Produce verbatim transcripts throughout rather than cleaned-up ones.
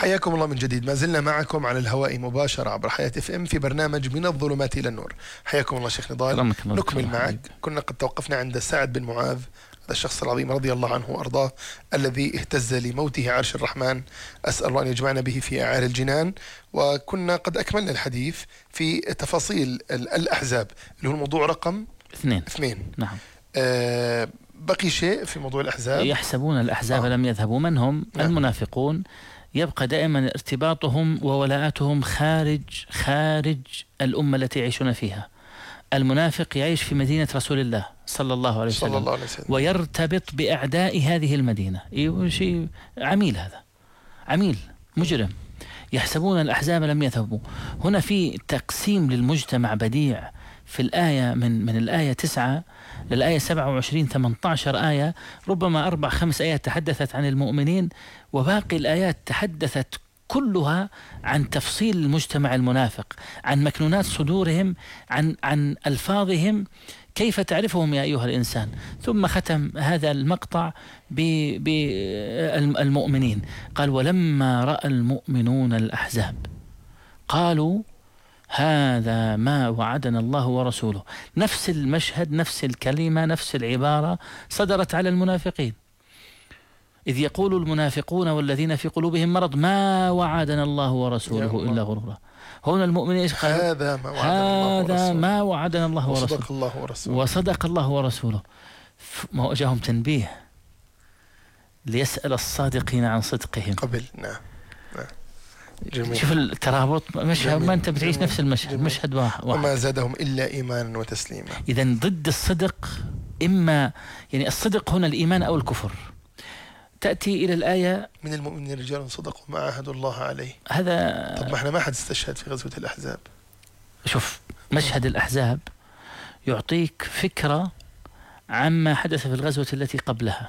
حياكم الله من جديد. ما زلنا معكم على الهواء مباشرة عبر حياة اف ام في برنامج من الظلمات إلى النور. حياكم الله شيخ نضال. نكمل معك. كنا قد توقفنا عند سعد بن معاذ، هذا الشخص العظيم رضي الله عنه وأرضاه الذي اهتز لموته عرش الرحمن، أسأل الله أن يجمعنا به في أعالي الجنان. وكنا قد أكملنا الحديث في تفاصيل الأحزاب اللي هو الموضوع رقم اثنين اثنين. نعم. آه بقي شيء في موضوع الأحزاب. يحسبون الأحزاب آه. لم يذهبوا. من هم؟ نعم. المنافقون. يبقى دائما ارتباطهم وولاءاتهم خارج خارج الأمة التي يعيشون فيها. المنافق يعيش في مدينة رسول الله صلى الله عليه وسلم, صلى الله عليه وسلم. ويرتبط بأعداء هذه المدينة. شيء عميل، هذا عميل مجرم. يحسبون الأحزاب لم يذهبوا. هنا في تقسيم للمجتمع بديع في الآية من من الآية تسعة للآية سبعة وعشرين ثمانية عشر آية، ربما أربع خمس آيات تحدثت عن المؤمنين، وباقي الآيات تحدثت كلها عن تفصيل المجتمع المنافق، عن مكنونات صدورهم، عن عن ألفاظهم، كيف تعرفهم يا أيها الإنسان. ثم ختم هذا المقطع بالمؤمنين، قال: ولما رأى المؤمنون الأحزاب قالوا هذا ما وعدنا الله ورسوله. نفس المشهد، نفس الكلمة، نفس العبارة صدرت على المنافقين، إذ يقول المنافقون والذين في قلوبهم مرض ما وعدنا الله ورسوله إلا غرورا. هنا المؤمنين هذا ما وعدنا الله هذا ما وعدنا الله ورسوله وصدق الله ورسوله وصدق الله ورسوله. ما وجههم تنبيه ليسأل الصادقين عن صدقهم قبل. نعم نعم. جميل. شوف الترابط، مشهد ما أنت بتعيش نفس المشهد. جميل. مشهد واحد. وما زادهم إلا إيمانا وتسليما. إذا ضد الصدق إما يعني الصدق هنا الإيمان أو الكفر. تأتي إلى الآية: من المؤمنين رجال صدقوا ما عاهدوا الله عليه. هذا طب ما احنا ما حد استشهد في غزوة الأحزاب. شوف مشهد الأحزاب يعطيك فكرة عما حدث في الغزوة التي قبلها.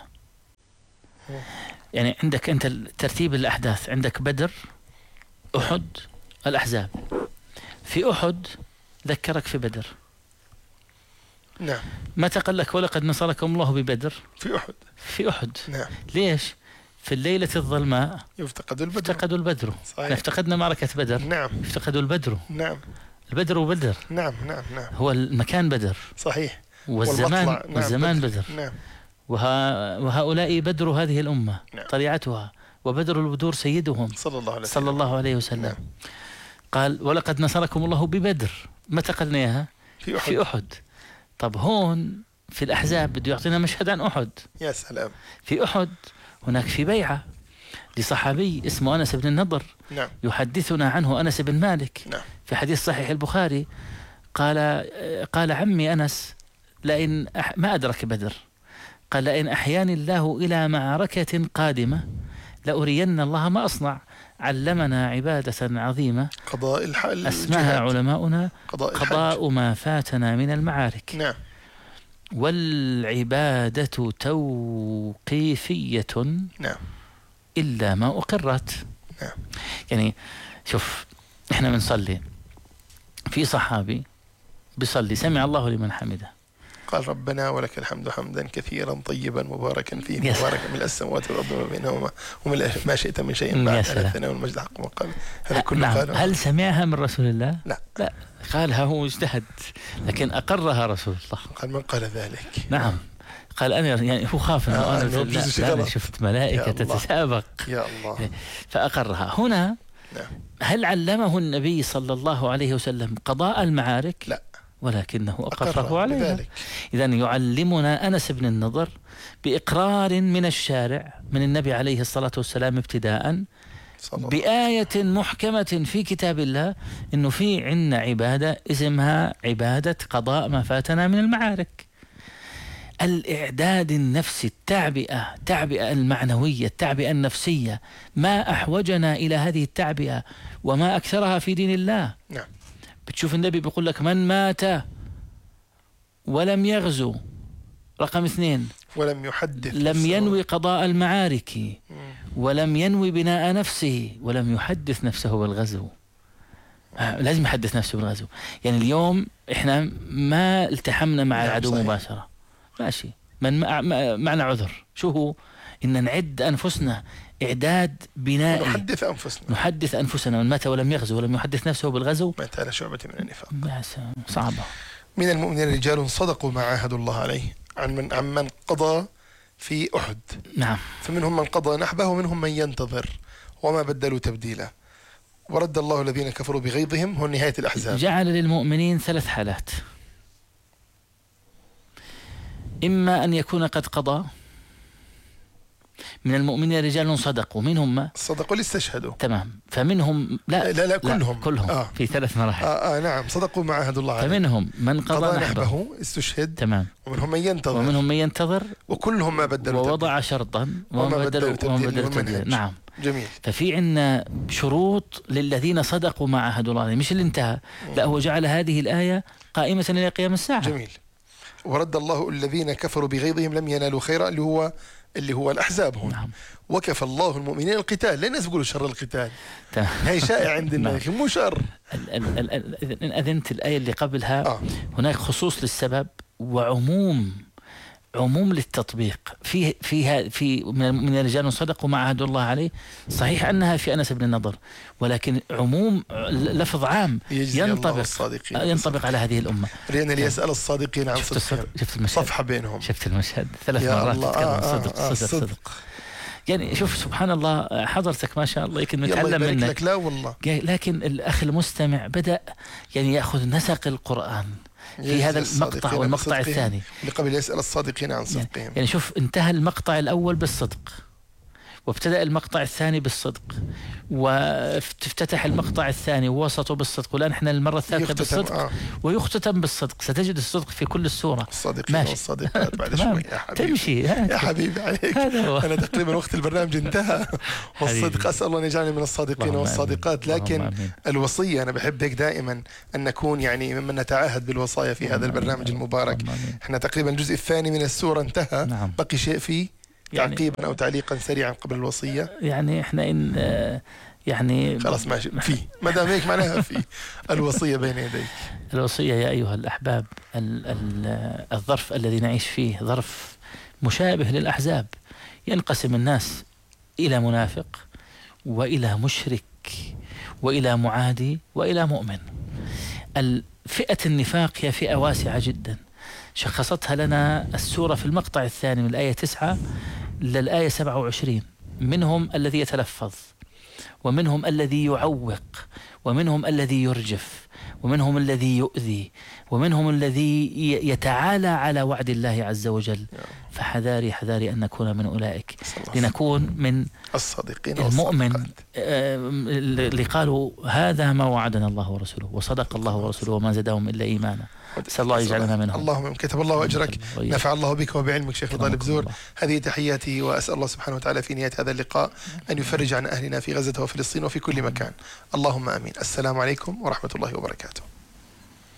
يعني عندك أنت ترتيب الأحداث، عندك بدر، أحد، الأحزاب. في أحد ذكرك في بدر. نعم. متى قال لك ولقد نصركم الله ببدر؟ في أحد. في أحد. نعم. ليش؟ في الليلة الظلماء يفتقد البدر. افتقدوا البدر. صحيح. افتقدنا معركة بدر. نعم. افتقدوا البدر. نعم. البدر وبدر. نعم نعم نعم. هو المكان بدر. صحيح. والزمان نعم. والزمان بدر. بدر. نعم. وها وهؤلاء بدر هذه الأمة. نعم. طليعتها، وبدر البدور سيدهم صلى الله عليه وسلم. صلى الله عليه وسلم. نعم. قال: ولقد نصركم الله ببدر. متى قلنا إياها؟ في أحد. في أحد. طب هون في الأحزاب بده يعطينا مشهد عن أحد. يا سلام. في أحد هناك في بيعة لصحابي اسمه أنس بن النضر. نعم. يحدثنا عنه أنس بن مالك. نعم. في حديث صحيح البخاري قال قال عمي أنس لئن أح ما أدرك بدر، قال: لئن أحياني الله إلى معركة قادمة لأرين الله ما أصنع. علمنا عبادة عظيمة قضاء الحل أسماها علماؤنا قضاء, قضاء ما فاتنا من المعارك. نعم. والعبادة توقيفية. نعم. إلا ما أقرت. نعم. يعني شوف إحنا بنصلي، في صحابي بيصلي سمع الله لمن حمده، قال: ربنا ولك الحمد حمدا كثيرا طيبا مباركا فيه مباركا من السماوات والأرض وما بينهما ومن ما شئت من شيء بعد الثناء والمجد حق مقام. هذا كله نعم. قاله. هل سمعها من رسول الله؟ لا لا، قالها هو اجتهد، لكن أقرها رسول الله. قال: من قال ذلك؟ نعم. قال: أنا يعني هو خاف إنه آه أنا, لا أنا شفت ملائكة تتسابق. يا الله. فأقرها هنا. نعم. هل علمه النبي صلى الله عليه وسلم قضاء المعارك؟ لا، ولكنه أقره عليها. بذلك. إذن يعلمنا أنس بن النضر بإقرار من الشارع من النبي عليه الصلاة والسلام ابتداء بآية محكمة في كتاب الله إنه في عنا عبادة اسمها عبادة قضاء ما فاتنا من المعارك. الإعداد النفسي، التعبئة، التعبئة المعنوية، التعبئة النفسية، ما أحوجنا إلى هذه التعبئة وما أكثرها في دين الله. نعم. بتشوف النبي بيقول لك: من مات ولم يغزو، رقم اثنين، ولم يحدث، لم ينوي قضاء المعارك، ولم ينوي بناء نفسه، ولم يحدث نفسه بالغزو. آه لازم يحدث نفسه بالغزو. يعني اليوم احنا ما التحمنا مع نعم العدو صحيح. مباشرة، ماشي، من معنا عذر. شو هو؟ إن نعد أنفسنا إعداد بنائي. نحدث أنفسنا نحدث أنفسنا من مات ولم يغزو ولم يحدث نفسه بالغزو مات على شعبة من النفاق. صعبة. من المؤمنين رجال صدقوا ما عاهدوا الله عليه عن من, عن من قضى في أحد. نعم. فمنهم من قضى نحبه ومنهم من ينتظر وما بدلوا تبديلا ورد الله الذين كفروا بغيظهم. هو نهاية الأحزاب. جعل للمؤمنين ثلاث حالات: إما أن يكون قد قضى، من المؤمنين رجال صدقوا، منهم ما صدقوا استشهدوا. تمام. فمنهم لا لا لا كلهم لا كلهم آه. في ثلاث مراحل. آه آه نعم. صدقوا ما عاهدوا الله عليه. فمنهم من قضى, قضى نحبه, نحبه استشهد. تمام. ومنهم من ينتظر ومنهم من ينتظر وكلهم ما بدلوا ووضع شرطا وما بدلوا تبديلا. نعم. جميل. ففي عندنا شروط للذين صدقوا ما عاهدوا الله عليه، مش اللي انتهى، لا هو جعل هذه الآية قائمة إلى قيام الساعة. جميل. ورد الله الذين كفروا بغيظهم لم ينالوا خيرا اللي هو اللي هو الأحزاب هون. نعم. وكفى الله المؤمنين القتال. ليه الناس بيقولوا شر القتال؟ هي شائع عندنا يا أخي، مو شر. إن أذنت الآية اللي قبلها آه. هناك خصوص للسبب وعموم عموم للتطبيق. في فيها في من الرجال صدقوا ما عاهدوا الله عليه، صحيح أنها في أنس بن النضر، ولكن عموم لفظ عام ينطبق ينطبق على هذه الأمة. لأن ليسأل الصادقين عن صدقهم. شفت المشهد؟ صفحة بينهم. شفت المشهد ثلاث مرات تتكلم آه صدق آه صدق, صدق صدق. يعني شوف سبحان الله، حضرتك ما شاء الله يمكن نتعلم منك. لك لا والله. لكن الأخ المستمع بدأ يعني يأخذ نسق القرآن في هذا المقطع والمقطع الثاني اللي قبل يسأل الصادقين عن صدقهم. يعني, يعني شوف، انتهى المقطع الأول بالصدق وابتدأ المقطع الثاني بالصدق وافتتح المقطع الثاني ووسطه بالصدق، والآن احنا المرة الثالثة بالصدق آه. ويختتم بالصدق. ستجد الصدق في كل السورة. الصادقين والصادقات بعد شوي يا حبيبي. تمشي يا حبيبي عليك. أنا تقريبا وقت البرنامج انتهى. والصدق أسأل الله أن يجعلني من الصادقين والصادقات. لكن الوصية أنا بحب هيك دائما أن نكون يعني ممن نتعاهد بالوصايا في هذا البرنامج المبارك. احنا تقريبا الجزء الثاني من السورة انتهى. نعم. بقي شيء فيه يعني تعقيبا أو تعليقا سريعا قبل الوصية. يعني احنا إن يعني خلاص ماشي في ما دام هيك معناها في الوصية بين يديك. الوصية يا أيها الأحباب، ال ال الظرف الذي نعيش فيه ظرف مشابه للأحزاب. ينقسم الناس إلى منافق وإلى مشرك وإلى معادي وإلى مؤمن. فئة النفاق هي فئة واسعة جدا، شخصتها لنا السورة في المقطع الثاني من الآية تسعة للآية سبعة وعشرين. منهم الذي يتلفظ، ومنهم الذي يعوق، ومنهم الذي يرجف، ومنهم الذي يؤذي، ومنهم الذي يتعالى على وعد الله عز وجل. فحذاري حذاري أن نكون من أولئك، لنكون من الصادقين المؤمن اللي قالوا هذا ما وعدنا الله ورسوله وصدق الله ورسوله وما زادهم إلا إيمانا. أسأل الله يجعلنا منهم. اللهم كتب الله أجرك، نفع الله بك وبعلمك شيخ طالب زور. هذه تحياتي، وأسأل الله سبحانه وتعالى في نهاية هذا اللقاء أن يفرج عن أهلنا في غزة وفلسطين وفي كل مكان. اللهم آمين. السلام عليكم ورحمة الله وبركاته.